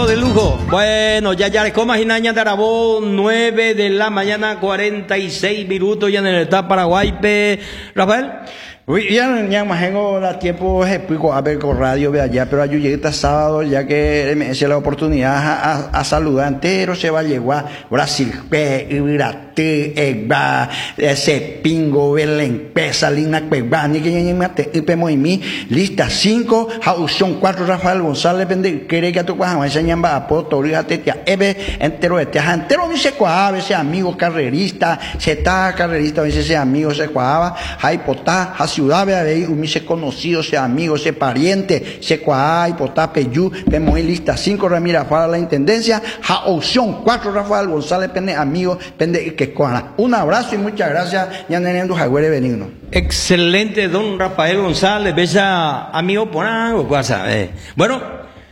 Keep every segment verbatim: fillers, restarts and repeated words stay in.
De lujo. Bueno, ya ya como imaginaña Darabó, nueve de la mañana, cuarenta y seis minutos ya en el estado Paraguay, pe, Rafael. Uy, ya ya más tengo la tiempo explico a ver con radio de allá, pero yo llegué este sábado ya que me hice la oportunidad a, a, a saludar entero se va a llegar Brasil, pe, Irate, Egba, ese pingo, Belén, pe, Salina, Cueva, ni que ni mate, y pe moimi, lista cinco, Jausón cuatro, Rafael González, vende, quiere que tu cuajama, ese ñamba, apoto, orígate, tía, ebe, entero, este, entero, dice cuajaba, ese amigo carrerista, se está carrerista, dice ese amigo, se cuajaba, jaipotá, ciudad de ahí, un se conocido, se amigo, se pariente, se cuaay, potá, peyú, vemos en lista cinco, Ramírez para la intendencia, ja opción cuatro, Rafael González, pende amigo, pende que cuana. Un abrazo y muchas gracias, ya teniendo Jagüere Benigno. Excelente, don Rafael González, besa amigo por algo, eh. Bueno,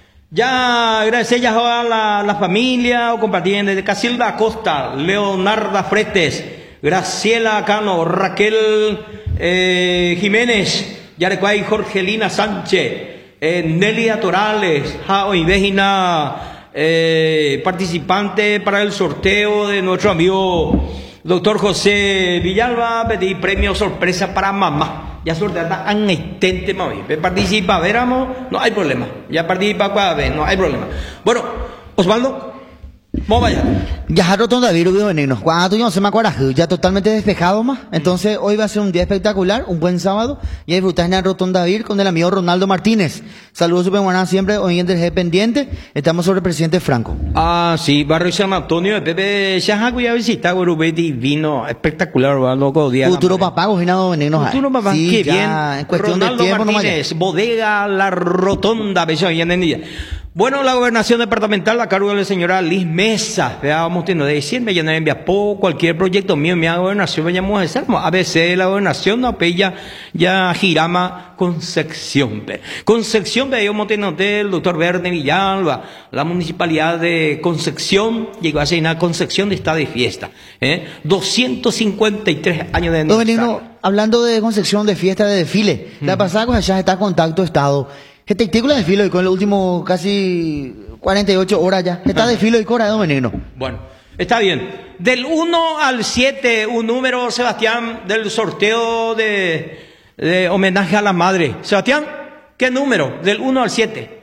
ya gracias a la, la familia o compartiendo de Casilda Acosta, Leonarda Fretes, Graciela Cano, Raquel eh, Jiménez, Yarecuay Jorgelina Sánchez, eh, Nelia Torales, Jao y Vejina, eh, participante para el sorteo de nuestro amigo doctor José Villalba, pedí premio sorpresa para mamá. Ya sorteada an estente mami. Participa, veramos, no hay problema. Ya participa cada vez, no hay problema. Bueno, Osvaldo. Vamos allá. Ya rotonda virus veneno. Cuando yo no se me acuerda, ya totalmente despejado más. Entonces hoy va a ser un día espectacular, un buen sábado. Y disfrutar en la rotonda vir con el amigo Ronaldo Martínez. Saludos super buenas siempre, hoy en el G pendiente. Estamos sobre el presidente Franco. Ah, sí, barrio San Antonio de Pepe Shahaku ya visita Urubé divino, espectacular, loco día. Futuro papá, cocinado veneno. Futuro papá, sí, qué ya, bien. En cuestión Ronaldo de tiempo Martínez, bodega La Rotonda, beso y entendía. Bueno, la gobernación departamental a cargo de la señora Liz Mesa, veamos teniendo de diciembre, ya no envía por cualquier proyecto mío, mi gobernación, veníamos a hacer, A B C, la gobernación, no, ya, ya girama Concepción, pe. Concepción, veíamos teniendo el doctor Verne Villalba, la municipalidad de Concepción, llegó a ser una Concepción de esta de fiesta, ¿eh? doscientos cincuenta y tres años de aniversario. Hablando de Concepción, de fiesta, de desfile, uh-huh. La pasada cosa ya está contacto estado. Este artículo de filo y con los últimos casi cuarenta y ocho horas ya. Está de filo y cora de Domenino. Bueno, está bien. Del uno al siete, un número, Sebastián, del sorteo de, de homenaje a la madre. Sebastián, ¿qué número? Del uno al siete.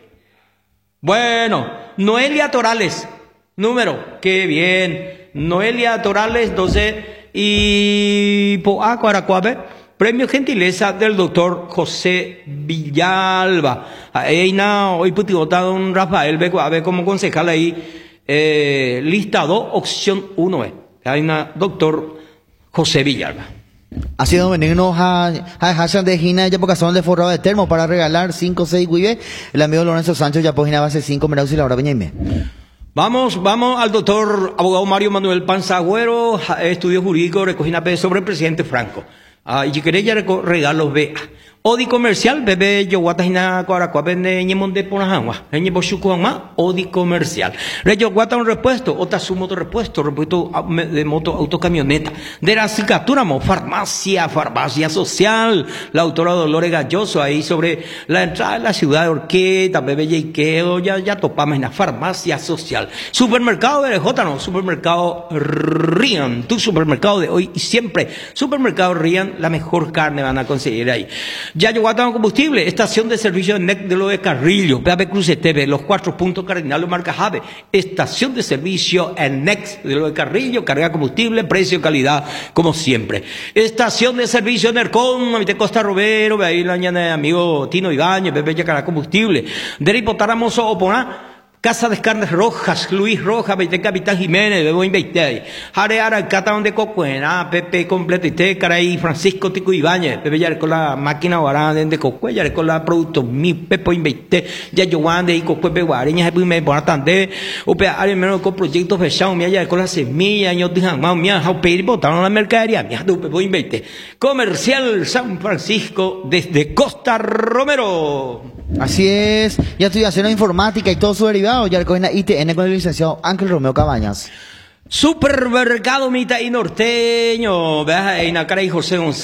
Bueno, Noelia Torales, número, qué bien. Noelia Torales, doce y Poa Cuaracuabe. Premio gentileza del doctor José Villalba. Ahí no, hoy putigota don Rafael Beco, a ver cómo concejal ahí, eh, listado, opción uno, eh. Hay una doctor José Villalba. Ha sido veneno a Hassan de Gina ya porque son de forrado de termo para regalar cinco seis guibe. El amigo Lorenzo Sánchez ya pagina base cinco merados y la hora veñaime. Vamos, vamos al doctor abogado Mario Manuel Panzagüero, estudio jurídico, recogina sobre el presidente Franco. Ah, y queréis ya regalos ve. Odi comercial, bebé yo guatajina cuaracua vende ñemonde ponajangua, ñebo chucuangma, odi comercial. Reyo guata un repuesto, otra su moto repuesto, repuesto de moto autocamioneta. De la cicaturamo, farmacia, farmacia social. La autora Dolores Galloso ahí sobre la entrada de la ciudad de Orqueta, bebé y quedo, ya, ya topamos en la farmacia social. Supermercado de J, no, supermercado Rian, tu supermercado de hoy y siempre. Supermercado Rian, la mejor carne van a conseguir ahí. Ya llegó a combustible, estación de servicio de N E C de lo de Carrillo, P A B Cruce T V, los cuatro puntos cardinales marca Jave, estación de servicio en N E C de lo de Carrillo, carga combustible, precio, calidad, como siempre. Estación de servicio en Ercón, de Costa Robero, ahí la ñana amigo Tino Ibañez, Pepe ya carga combustible. De Hipotáramos o Oponá, Casa de Carnes Rojas, Luis Rojas, Veinte Capitán Jiménez, Bebo Inveite, Jare Aracata donde Cocuena, Pepe Completo y Tecara y Francisco Tico Ibáñez, Pepe ya con la máquina guarana de Cocue, ya con la producto mi Pepe Inveite, ya yo de y Cocue Peguareña, Pepe me pone tan de, o pea área menos con proyectos fechados, mía ya con la semilla, yo dije, mamá mía, how pay botaron la mercadería, mía, tu Pepe Inveite. Comercial San Francisco desde Costa Romero. Así es, ya estoy haciendo informática y todo su derivado, ya recogen la I T N con el licenciado Ángel Romeo Cabañas. Supermercado Mita y Norteño, veas ahí en la cara y José González.